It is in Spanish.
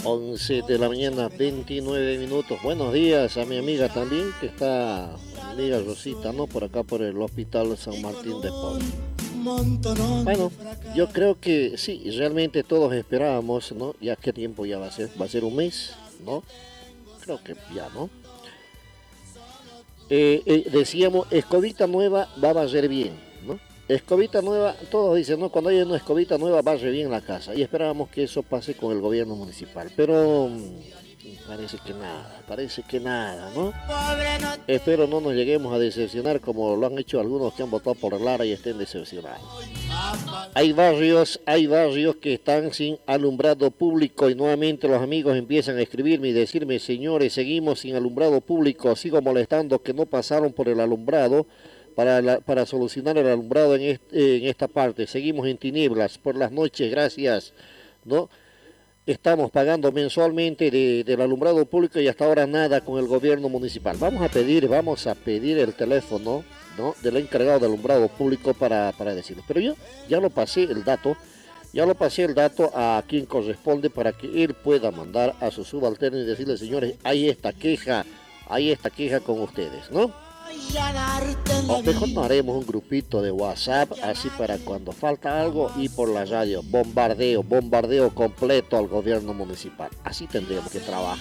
11 de la mañana, 29 minutos. Buenos días a mi amiga también, que está, mi amiga Rosita, ¿no? Por acá por el Hospital San Martín de Porres. Bueno, yo creo que sí, realmente todos esperábamos, ¿no? Ya qué tiempo ya va a ser un mes, ¿no? Creo que ya, ¿no? Decíamos, escobita nueva va a barrer bien, ¿no? Escobita nueva, todos dicen, ¿no? Cuando hay una escobita nueva barre bien la casa. Y esperábamos que eso pase con el gobierno municipal. Pero parece que nada, ¿no? Espero no nos lleguemos a decepcionar como lo han hecho algunos que han votado por Lara y estén decepcionados. Hay barrios que están sin alumbrado público y nuevamente los amigos empiezan a escribirme y decirme, señores, seguimos sin alumbrado público, sigo molestando que no pasaron por el alumbrado para solucionar el alumbrado en esta parte. Seguimos en tinieblas por las noches, gracias, ¿no? Estamos pagando mensualmente del alumbrado público y hasta ahora nada con el gobierno municipal. Vamos a pedir el teléfono, ¿no? Del encargado de alumbrado público para decirlo. Pero yo ya lo pasé el dato a quien corresponde para que él pueda mandar a su subalterno y decirle, señores, hay esta queja con ustedes, ¿no? O mejor no haremos un grupito de WhatsApp así para cuando falta algo y por la radio, bombardeo completo al gobierno municipal. Así tendríamos que trabajar.